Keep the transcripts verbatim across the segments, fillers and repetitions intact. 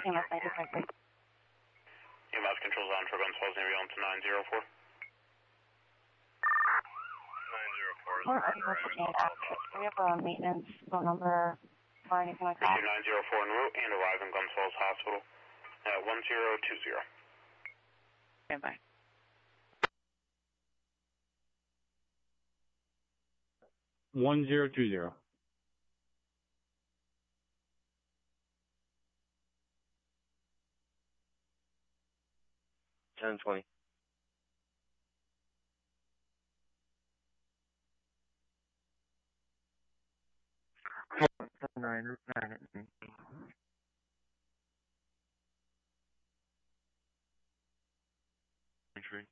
E M S nine two five three. E M S controls on for Gunsel's Navy on to nine zero four. nine zero four is Or I can also access. Do we have a maintenance phone number or anything like that? nine zero four en route and arrive in Gunsel's Hospital at one zero two zero. Stand by. One zero two zero. Ten twenty. Nine Route nine at me. Entry.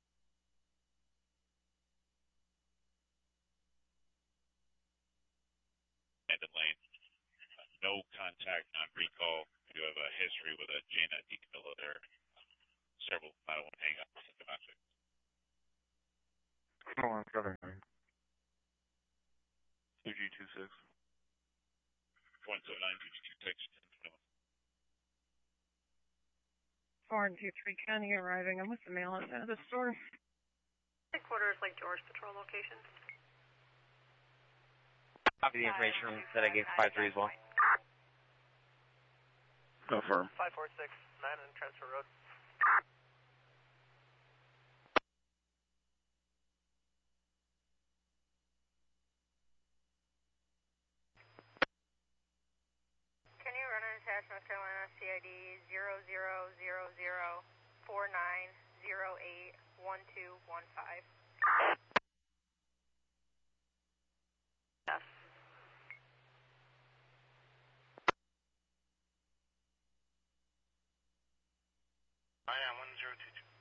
Ended lane. No contact, non recall. You have a history with a J nine decabilla there. Several final one hang ups at the magic. Come on, seven nine. two G two six. one seven nine two G two six. four and two three County arriving. I'm with the mail outside of the store. Headquarters Lake George Patrol location. Copy the information that I gave five three as well. Confirm. five four six nine on Transfer Road. Can you run an attached North Carolina C I D zero zero zero zero four nine zero eight one two one five? Yes. I am one zero two two.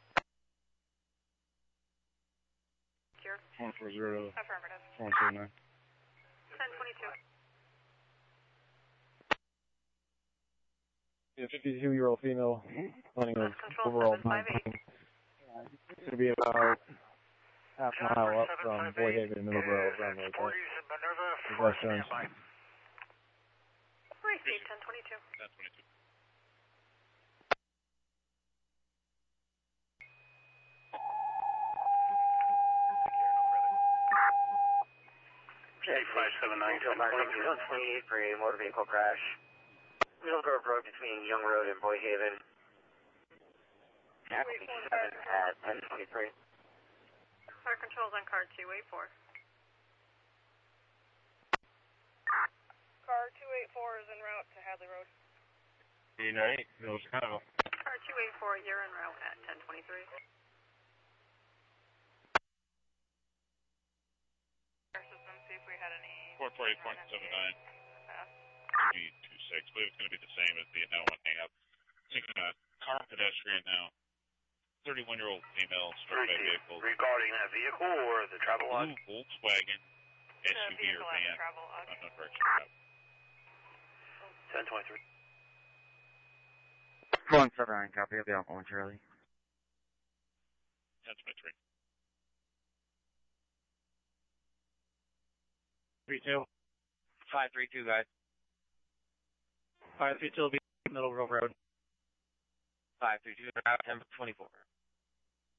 Here. One four zero. Affirmative. One seven nine. ten twenty-two. A fifty-two-year-old female planning of overall time. It's going to be about half a mile up from Boyhaven, Middleborough, runway. Possessions. Receive ten twenty-two. ten twenty-two. J five seven nine ten twenty-eight for a motor vehicle crash. Middle Grove Road between Young Road and Boyhaven. seven at ten twenty-three. Our controls on car two eight four. Car two eight four is en route to Hadley Road. Unite, Middle Chicago. Car two eight four, you're en route at ten twenty-three. Our system, see if we had any... four four eight point seven nine. G two six. I believe it's going to be the same as the now one hang up. Taking a car pedestrian now. thirty-one-year-old female struck by vehicle. Regarding that vehicle or the travel log? Blue Volkswagen S U V or van. Unknown direction. ten twenty-three. One seven nine, copy of the Alpha one Charlie. ten twenty-three. Three two. five three two, guys. Five three two will be Middle Grove Road. five three two, route ten twenty-four.